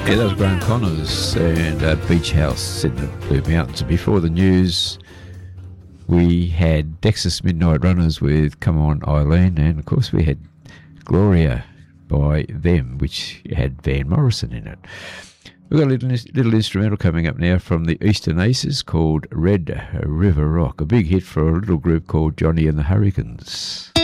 Yeah, that was Graham Connors and Beach House in the Blue Mountains. And before the news, we had Dexys Midnight Runners with Come On Eileen, and of course we had Gloria by them, which had Van Morrison in it. We've got a little instrumental coming up now from the Eastern Aces called Red River Rock, a big hit for a little group called Johnny and the Hurricanes.